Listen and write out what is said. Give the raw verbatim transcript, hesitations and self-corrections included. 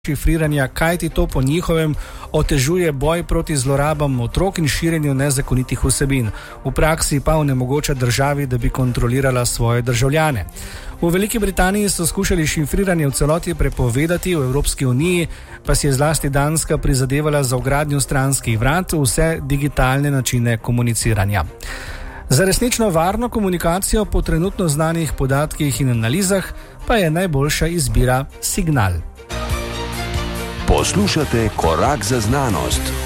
šifriranja, kajti to po njihovem otežuje boj proti zlorabam otrok in širjenju nezakonitih vsebin. V praksi pa onemogoča državi, da bi kontrolirala svoje državljane. V Veliki Britaniji so skušali šifriranje v celoti prepovedati, v Evropski uniji pa si je zlasti Danska prizadevala za vgradnjo stranskih vrat v vse digitalne načine komuniciranja. Za resnično varno komunikacijo po trenutno znanih podatkih in analizah pa je najboljša izbira signal. Poslušate Korak za znanost.